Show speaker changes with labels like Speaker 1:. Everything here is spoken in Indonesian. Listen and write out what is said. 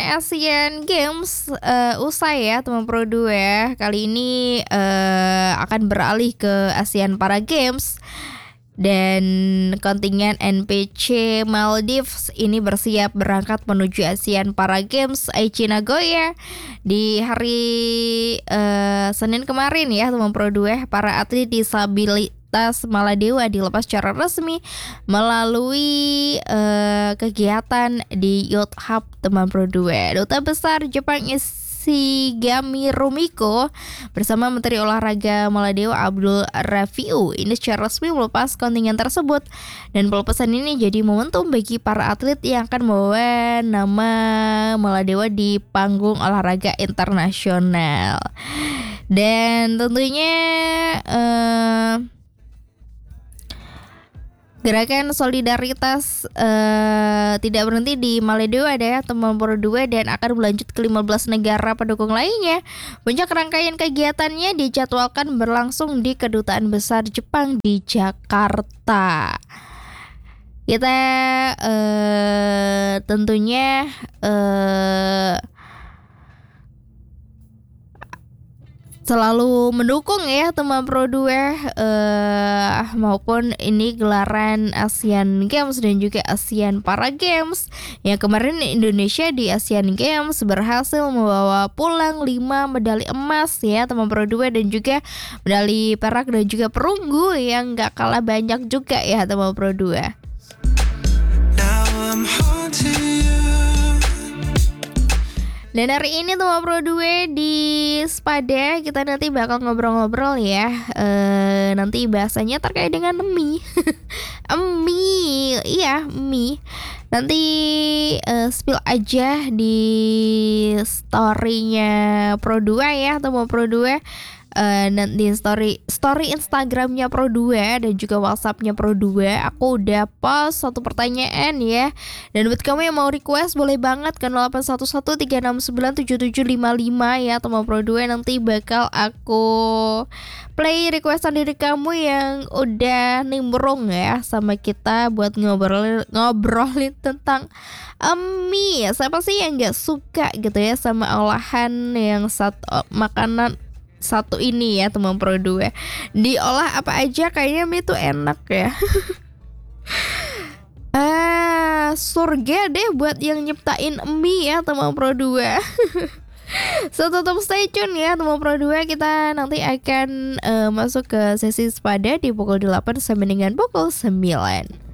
Speaker 1: Asian Games usai ya teman Pro 2 ya. Kali ini akan beralih ke Asian Para Games. Dan kontingen NPC Maldives ini bersiap berangkat menuju Asian Para Games Aichi Nagoya di hari Senin kemarin ya teman Pro 2. Para atlet disabilitas Maladewa dilepas secara resmi melalui kegiatan di Yacht Hub teman Pro 2. Duta Besar Jepang Shigami Rumiko bersama Menteri Olahraga Maladewa Abdul Rafiu ini secara resmi melepas kontingen tersebut, dan pelepasan ini jadi momentum bagi para atlet yang akan membawa nama Maladewa di panggung olahraga internasional. Dan tentunya gerakan solidaritas tidak berhenti di Maladewa ya teman Pro 2 dan akan berlanjut ke 15 negara pendukung lainnya. Puncak rangkaian kegiatannya dijadwalkan berlangsung di Kedutaan Besar Jepang di Jakarta. Kita tentunya selalu mendukung ya teman Pro 2 maupun ini gelaran Asian Games dan juga Asian Para Games. Yang kemarin Indonesia di Asian Games berhasil membawa pulang 5 medali emas ya teman Pro 2 dan juga medali perak dan juga perunggu yang gak kalah banyak juga ya teman Pro 2. Dan hari ini teman Pro 2 di Spada kita nanti bakal ngobrol-ngobrol ya. Nanti bahasanya terkait dengan mie. Mie, iya mie. Nanti spill aja di story-nya Pro 2 ya teman Pro 2. Nanti story Instagramnya Pro 2 dan juga WhatsAppnya Pro 2 aku udah post satu pertanyaan ya. Dan buat kamu yang mau request boleh banget ke 081136977755 ya teman Pro 2. Nanti bakal aku play requestan dari kamu yang udah nimbrung ya sama kita buat ngobrolin tentang mie. Siapa sih yang gak suka gitu ya sama olahan yang makanan satu ini ya teman Pro 2. Diolah apa aja kayaknya mie itu enak ya. Surga deh buat yang nyiptain mie ya teman Pro 2. So tetap stay tune ya teman Pro 2. Kita nanti akan masuk ke sesi Spada di pukul 8 sampai dengan pukul 9.